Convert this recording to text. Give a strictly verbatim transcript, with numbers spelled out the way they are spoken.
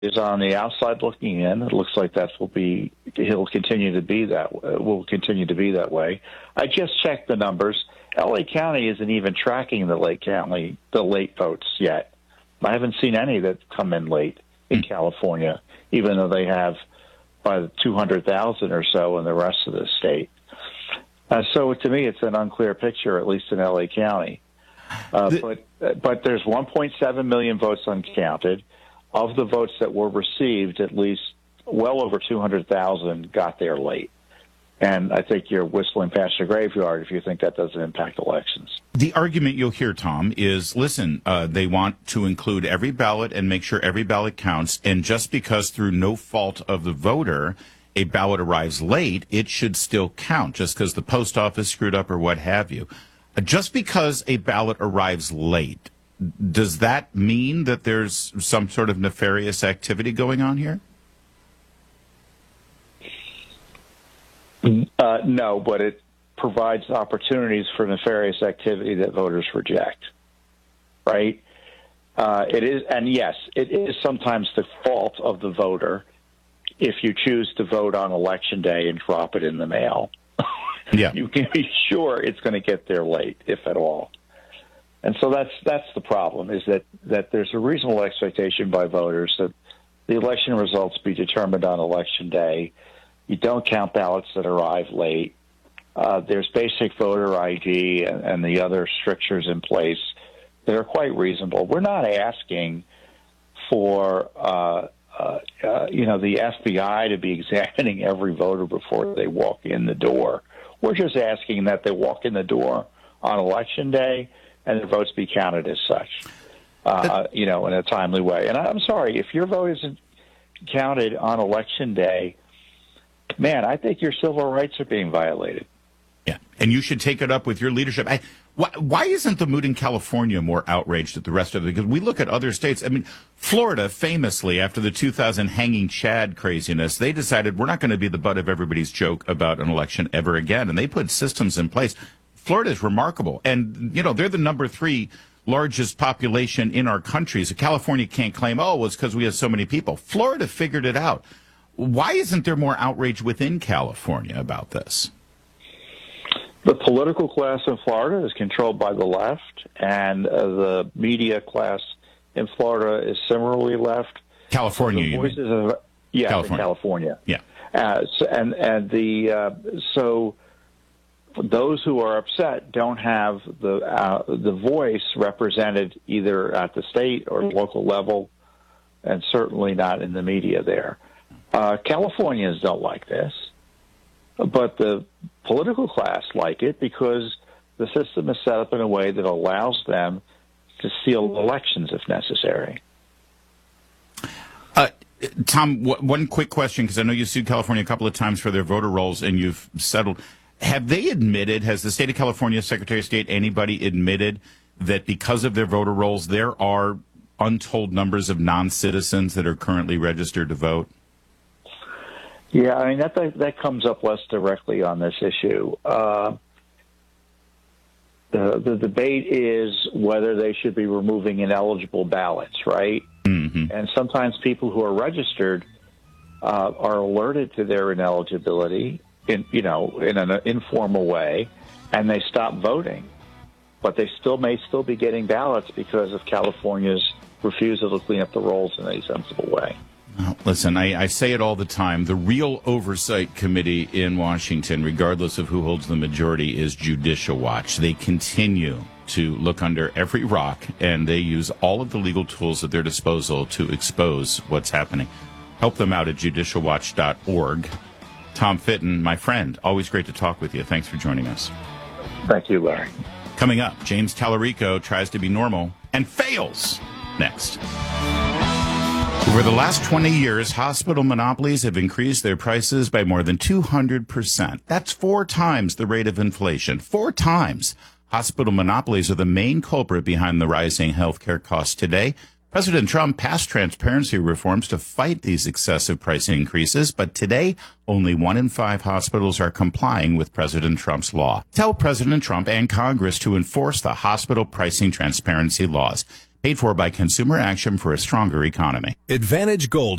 is on the outside looking in. It looks like that will be he'll continue to be that will continue to be that way. I just checked the numbers. L A County isn't even tracking the late county the late votes yet. I haven't seen any that come in late in California, even though they have by two hundred thousand or so in the rest of the state. Uh, so to me, it's an unclear picture, at least in L A County. Uh, but but there's one point seven million votes uncounted. Of the votes that were received, at least well over two hundred thousand got there late. And I think you're whistling past your graveyard if you think that doesn't impact elections. The argument you'll hear, Tom, is, listen, uh, they want to include every ballot and make sure every ballot counts. And just because through no fault of the voter, a ballot arrives late, it should still count, just because the post office screwed up or what have you. Uh, just because a ballot arrives late, does that mean that there's some sort of nefarious activity going on here? Uh, no, but it provides opportunities for nefarious activity that voters reject, right? Uh, it is, and yes, it is sometimes the fault of the voter if you choose to vote on election day and drop it in the mail. Yeah. You can be sure it's going to get there late, if at all. And so that's that's the problem, is that, that there's a reasonable expectation by voters that the election results be determined on election day. You don't count ballots that arrive late. Uh, there's basic voter I D and, and the other strictures in place that are quite reasonable. We're not asking for, uh, uh, uh, you know, the F B I to be examining every voter before they walk in the door. We're just asking that they walk in the door on election day and their votes be counted as such, uh, you know, in a timely way. And I'm sorry, if your vote isn't counted on election day, man, I think your civil rights are being violated. Yeah, and you should take it up with your leadership. I, why, why isn't the mood in California more outraged at the rest of it? Because we look at other states. I mean, Florida, famously, after the two thousand hanging Chad craziness, they decided we're not going to be the butt of everybody's joke about an election ever again, and they put systems in place. Florida is remarkable, and, you know, they're the number three largest population in our country, so California can't claim, oh, it's because we have so many people. Florida figured it out. Why isn't there more outrage within California about this? The political class in Florida is controlled by the left, and uh, the media class in Florida is similarly left. California, the voices you mean? of, yeah, California. California. Yeah. Uh, so, and and the uh, so those who are upset don't have the uh, the voice represented either at the state or local level, and certainly not in the media there. Uh, Californians don't like this, but the political class like it because the system is set up in a way that allows them to seal elections if necessary. Uh, Tom, w- one quick question, because I know you sued California a couple of times for their voter rolls and you've settled. Have they admitted, has the state of California, Secretary of State, anybody admitted that because of their voter rolls, there are untold numbers of non-citizens that are currently registered to vote? Yeah, I mean, that that, that comes up less directly on this issue. Uh, the, the debate is whether they should be removing ineligible ballots, right? Mm-hmm. And sometimes people who are registered uh, are alerted to their ineligibility in, you know, in an informal way, and they stop voting. But they still may still be getting ballots because of California's refusal to clean up the rolls in a sensible way. Well, listen, I, I say it all the time. The real oversight committee in Washington, regardless of who holds the majority, is Judicial Watch. They continue to look under every rock, and they use all of the legal tools at their disposal to expose what's happening. Help them out at judicial watch dot org. Tom Fitton, my friend, always great to talk with you. Thanks for joining us. Thank you, Larry. Coming up, James Tallarico tries to be normal and fails. Next. Over the last twenty years, hospital monopolies have increased their prices by more than two hundred percent. That's four times the rate of inflation. Four times. Hospital monopolies are the main culprit behind the rising healthcare costs today. President Trump passed transparency reforms to fight these excessive price increases, but today, only one in five hospitals are complying with President Trump's law. Tell President Trump and Congress to enforce the hospital pricing transparency laws. Paid for by Consumer Action for a Stronger Economy. Advantage Gold